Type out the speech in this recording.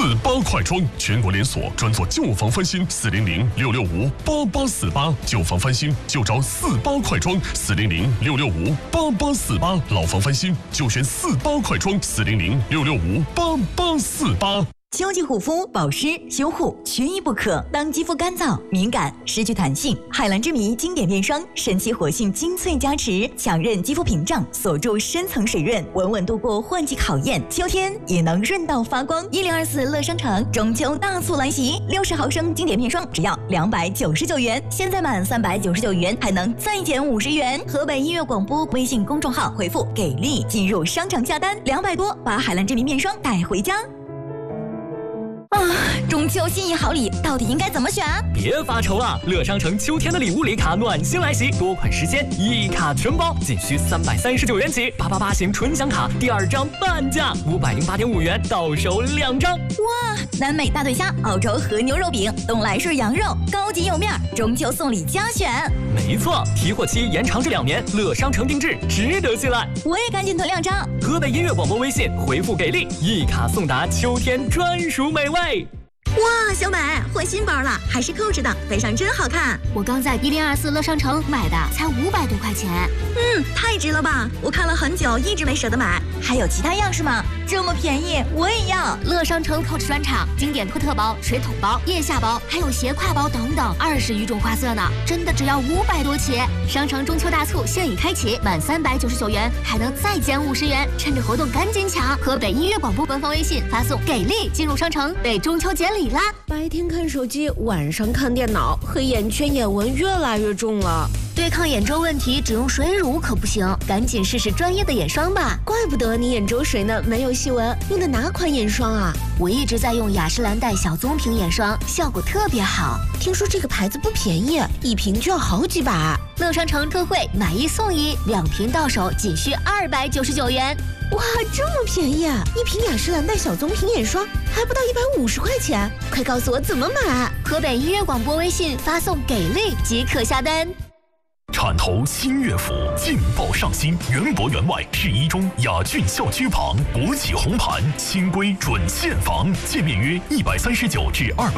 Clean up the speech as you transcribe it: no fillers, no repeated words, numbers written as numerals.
48快装，全国连锁，专做旧房翻新，400-665-8848，旧房翻新就找48快装，400-665-8848，老房翻新就选48快装，400-665-8848。 秋季护肤、保湿、修护缺一不可。当肌肤干燥、敏感、失去弹性，海蓝之谜经典面霜神奇活性精粹加持，强韧肌肤屏障，锁住深层水润，稳稳度过换季考验。秋天也能润到发光。1024乐商城中秋大促来袭，60毫升经典面霜只要299元，现在满399元还能再减50元。河北音乐广播微信公众号回复给力进入商场下单，200多把海蓝之谜面霜带回家。中秋心意好礼到底应该怎么选？ 别发愁了，乐商城秋天的礼物礼卡暖心来袭，多款时间一卡全包，仅需339元起。888型纯享卡第2张半价，508.5元到手2张。 哇，南美大对虾、澳洲和牛肉饼、东来顺羊肉，高级有面，中秋送礼加选。 没错，提货期延长至2年，乐商城定制，值得信赖。 我也赶紧囤2张。 河北音乐广播微信回复给力，一卡送达秋天专属美味。 哇，小美换新包了，还是扣着的，背上真好看。 我刚在1024乐商城买的，才500多块钱。 太值了吧！我看了很久，一直没舍得买。还有其他样式吗？这么便宜，我也要。 乐商城扣子专场，经典托特包、水桶包、腋下包，还有斜挎包等等，20余种花色呢，真的只要500多起。商城中秋大促现已开启，满399元还能再减50元，趁着活动赶紧抢！河北音乐广播官方微信发送给力进入商城，为中秋节礼啦！ 白天看手机，晚上看电脑，黑眼圈、眼纹越来越重了。 对抗眼周问题，只用水乳可不行，赶紧试试专业的眼霜吧。 怪不得你眼周水呢，没有细纹。用的哪款眼霜啊？ 我一直在用雅诗兰黛小棕瓶眼霜，效果特别好。 听说这个牌子不便宜，一瓶就要好几百。 乐商城特惠，买1送1，2瓶到手仅需299元。 哇，这么便宜啊！一瓶雅诗兰黛小棕瓶眼霜还不到150块钱，快告诉我怎么买！ 河北音乐广播微信发送给力即可下单。 铲头新乐府劲爆上新，园博园外市一中雅骏校区旁，国企红盘，新规准现房，建面约139至200。